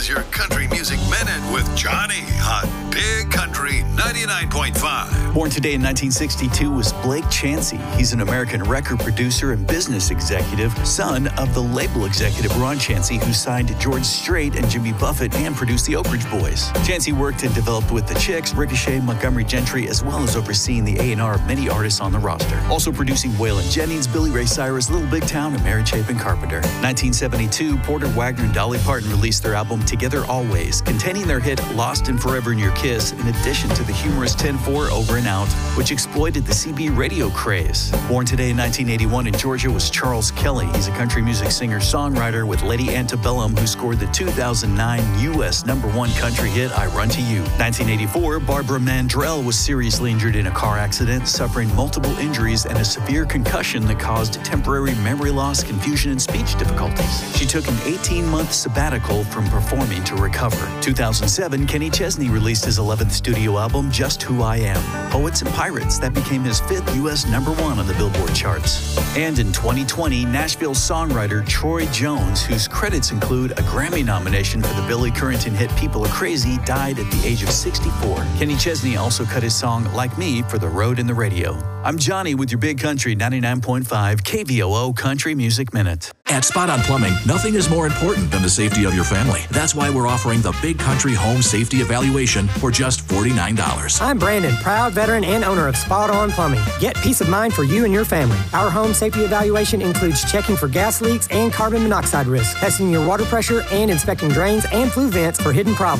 Your Country Music Minute with Johnny on Big Country 99.5. Born today in 1962 was Blake Chancey. He's an American record producer and business executive, son of the label executive Ron Chancey, who signed George Strait and Jimmy Buffett and produced the Oak Ridge Boys. Chancey worked and developed with the Chicks, Ricochet, Montgomery Gentry, as well as overseeing the A&R of many artists on the roster. Also producing Waylon Jennings, Billy Ray Cyrus, Little Big Town, and Mary Chapin Carpenter. 1972, Porter Wagner and Dolly Parton released their album Together Always, containing their hit Lost and Forever in Your Kiss, in addition to the humorous 10-4 Over and Out, which exploited the CB radio craze. Born today in 1981 in Georgia was Charles Kelly. He's a country music singer-songwriter with Lady Antebellum, who scored the 2009 U.S. #1 country hit I Run to You. 1984, Barbara Mandrell was seriously injured in a car accident, suffering multiple injuries and a severe concussion that caused temporary memory loss, confusion, and speech difficulties. She took an 18-month sabbatical from performing to recover. 2007, Kenny Chesney released his 11th studio album, Just Who I Am. Poets and Pirates, that became his 5th U.S. #1 on the Billboard charts. And in 2020, Nashville songwriter Troy Jones, whose credits include a Grammy nomination for the Billy Currington hit People Are Crazy, died at the age of 64. Kenny Chesney also cut his song Like Me for the road and the radio. I'm Johnny with your Big Country 99.5 KVOO Country Music Minute. At Spot On Plumbing, nothing is more important than the safety of your family. That's why we're offering the Big Country Home Safety Evaluation for just $49. I'm Brandon, proud veteran and owner of Spot On Plumbing. Get peace of mind for you and your family. Our home safety evaluation includes checking for gas leaks and carbon monoxide risk, testing your water pressure, and inspecting drains and flue vents for hidden problems.